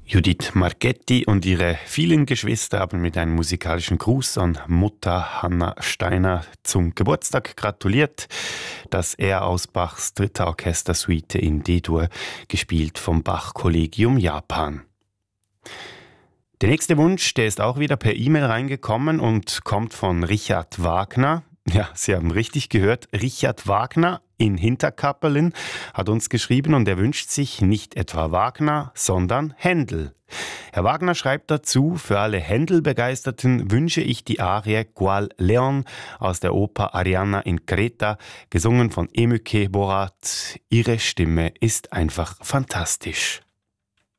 Judith Marchetti und ihre vielen Geschwister haben mit einem musikalischen Gruß an Mutter Hanna Steiner zum Geburtstag gratuliert. Das er aus Bachs dritter Orchestersuite in D-Dur, gespielt vom Bach-Kollegium Japan. Der nächste Wunsch, der ist auch wieder per E-Mail reingekommen und kommt von Richard Wagner. Ja, Sie haben richtig gehört, Richard Wagner in Hinterkappeln hat uns geschrieben und er wünscht sich nicht etwa Wagner, sondern Händel. Herr Wagner schreibt dazu, für alle Händel-Begeisterten wünsche ich die Arie Qual Leon aus der Oper Arianna in Creta, gesungen von Emücke Borat. Ihre Stimme ist einfach fantastisch.